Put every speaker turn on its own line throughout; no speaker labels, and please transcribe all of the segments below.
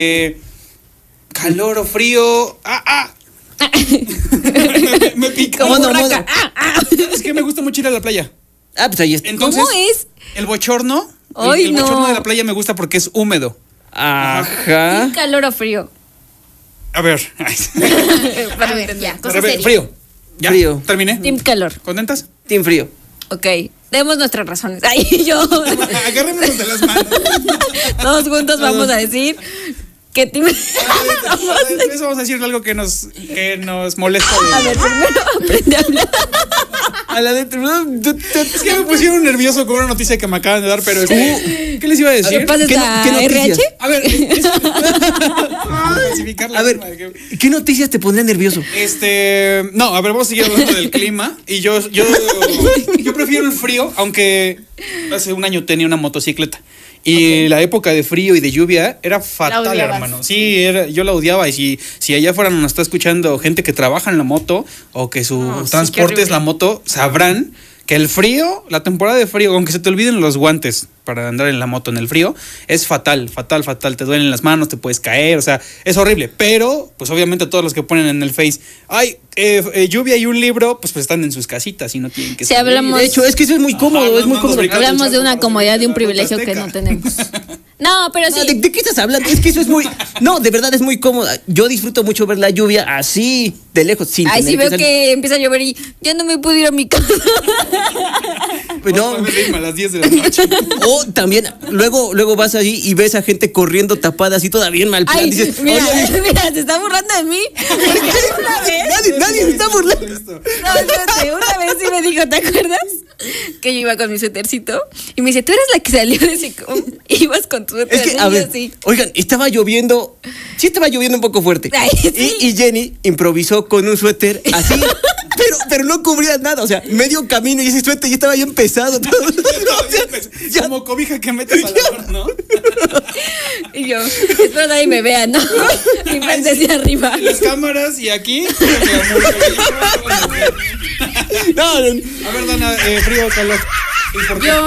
calor o frío. me pica.
¿Cómo no?
Es que me gusta mucho ir a la playa.
Pues ahí está.
Entonces,
¿Cómo es?
El bochorno.
Ay,
el
no.
bochorno de la playa me gusta porque es húmedo.
Ajá.
¿Team calor o frío?
A ver.
Para ver, ya, cosa seria.
Frío. ¿Ya?
Frío.
Terminé.
Team calor.
¿Contentas?
Team frío.
Ok, demos nuestras razones. Ay, yo.
Agárremonos de las manos.
Todos juntos vamos a decir que team.
Después vamos a decir algo que nos molesta.
A ver, primero aprende a hablar.
A la de.
Es que me pusieron nervioso con una noticia que me acaban de dar, pero ¿qué les iba a decir?
¿Qué pasa?
¿Qué noticias?
RH?
A ver,
A ver, ¿qué noticias te pondrían nervioso?
No, a ver, vamos a seguir hablando del clima. Y yo prefiero el frío, aunque hace un año tenía una motocicleta. Y la época de frío y de lluvia era fatal, hermano. Sí, yo la odiaba. Y si allá afuera nos está escuchando gente que trabaja en la moto o que su transporte es la moto, sabrán que el frío, la temporada de frío, aunque se te olviden los guantes para andar en la moto en el frío, es fatal. Te duelen las manos, te puedes caer, o sea, es horrible. Pero, pues obviamente todos los que ponen en el Face, lluvia y un libro, pues están en sus casitas y no tienen que salir.
Hablamos.
De hecho, es que eso es muy cómodo, es muy cómodo.
Hablamos de una comodidad, de un privilegio que no tenemos. No, pero sí.
¿De qué estás hablando? Es que eso es muy... No, de verdad es muy cómoda. Yo disfruto mucho ver la lluvia así, de lejos, sin
Ay,
tener
sí veo
salir.
que empieza a llover y ya no me puedo ir a mi casa.
Pues no.
A las 10 de la noche.
O también, luego vas allí y ves a gente corriendo tapada así toda bien mal plan.
Ay,
Dices,
mira,
oye,
mira, se está burlando de mí. Una vez.
nadie se está burlando.
No, espérate, una vez sí me dijo, ¿te acuerdas? Que yo iba con mi suétercito y me dice, tú eres la que salió de ese... Ibas con tu suéter.
Es que, a ver, oigan, estaba lloviendo un poco fuerte.
Ay, sí.
Y Jenny improvisó con un suéter así, pero no cubría nada, o sea, medio camino y ese suéter ya estaba bien pesado. Todo. Ya.
Como cobija que metes al horno, ¿no?
Y yo, espero nadie me vea, ¿no? Y me desde arriba.
Las cámaras y aquí.
No.
A ver, Dana, frío o calor. ¿Y por qué?
Yo,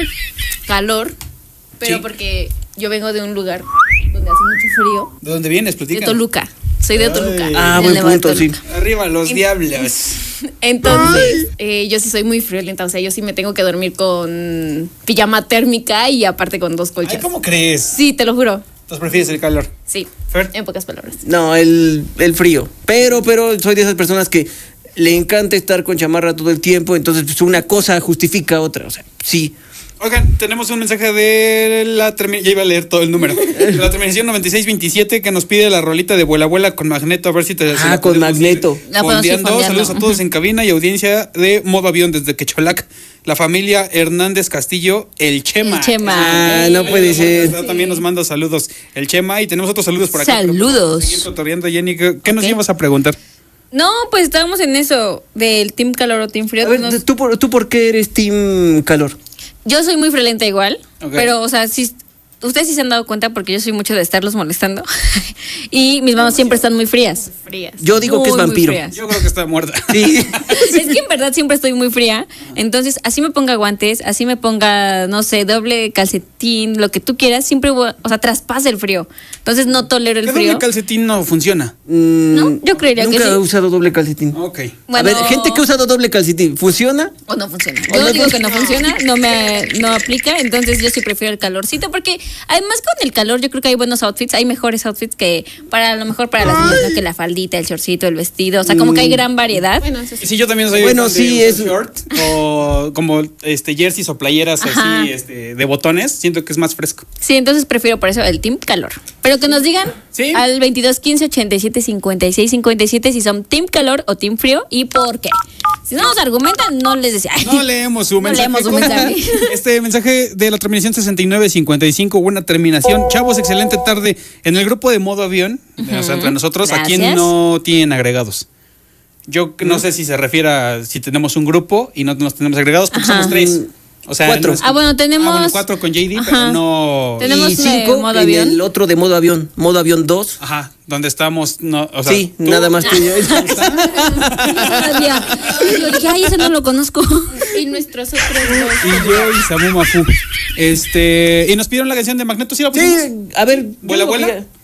calor, pero
Sí.
porque yo vengo de un lugar donde hace mucho frío.
¿De dónde vienes?
De
Platica.
Toluca. Soy de Toluca.
Ah,
del
buen
Nevado de
punto, sí.
Toluca.
Arriba los diablos.
Entonces, yo sí soy muy friolenta, o sea, yo sí me tengo que dormir con pijama térmica y aparte con 2
Ay,
colchas.
¿cómo crees?
Sí, te lo juro.
Entonces prefieres el calor.
Sí,
Fer.
en pocas palabras.
No, el frío. Pero soy de esas personas que le encanta estar con chamarra todo el tiempo, entonces pues, una cosa justifica otra, o sea, sí.
Oigan, tenemos un mensaje de la terminación. Ya iba a leer todo el número. De la terminación 9627 que nos pide la rolita de Vuela Vuela con Magneto. A ver si te.
Ah,
si la
con
podemos
Magneto.
ir
La podemos ir
fondeando.
fondeando.
Saludos a todos en cabina y audiencia de Modo Avión desde Quecholac. La familia Hernández Castillo, el Chema.
El Chema.
Ah, no puede ser.
También nos manda saludos el Chema y tenemos otros saludos por acá.
Saludos.
Seguir cotorreando, Jenny. ¿Qué nos
Ok.
ibas a preguntar?
No, pues estábamos en eso del team calor o team frío.
A ver, ¿tú por qué eres team calor?
Yo soy muy friolenta igual,
Ok.
pero, o sea, sí, ustedes sí se han dado cuenta porque yo soy mucho de estarlos molestando. Y mis manos siempre están muy frías.
Yo digo que es
Muy, muy
vampiro.
frías.
Yo creo que está muerta.
Sí.
Es que en verdad siempre estoy muy fría. Entonces, así me ponga guantes, así me ponga, no sé, doble calcetín, lo que tú quieras, siempre voy, o sea, traspasa el frío. Entonces no tolero el
¿Qué
frío.
doble calcetín no funciona?
No, yo creería que
Nunca
sí.
he usado doble calcetín.
Ok.
Bueno,
A ver, gente que ha usado doble calcetín, ¿funciona?
o no funciona.
O
Yo
no
digo que no
funciona.
funciona, no aplica, entonces yo sí prefiero el calorcito porque además con el calor yo creo que hay buenos outfits, hay mejores outfits que para a lo mejor para las niñas, ¿no? Que la faldita, el shortcito, el vestido, o sea, como que hay gran variedad. Bueno, eso sí.
Sí, yo también soy
Bueno,
fan de
sí,
usar
es-
short o como jerseys o playeras
Ajá.
así de botones, siento que es más fresco.
Sí, entonces prefiero por eso el team calor. Pero que nos digan
Sí.
al 22 15 87 56 57 si son team calor o team frío y por qué. Si no nos argumentan, no les decía.
No leemos su
No
mensaje.
leemos su mensaje.
Este mensaje de la terminación 6955, buena terminación. Chavos, excelente tarde. En el grupo de Modo Avión, o sea, entre nosotros, ¿a quién
Gracias.
no tienen agregados? Yo no sé si se refiere a si tenemos un grupo y no nos tenemos agregados, porque
Ajá.
somos 3. O sea,
4.
no es-
Bueno, tenemos
4 con JD,
Ajá.
pero no.
Tenemos
y
de
5
modo
en
avión.
el otro de modo avión 2.
Ajá, donde estamos. No, o sea,
Sí,
tú-
nada más tú y yo.
Todavía. Yo dije, ay, ese no lo conozco.
Y nuestros otros dos.
Y yo y Samu Mafu. Y nos pidieron la canción de Magneto, ¿sí la pusimos?
Sí, a ver.
¿Vuela,
yo digo
vuela?
que ya.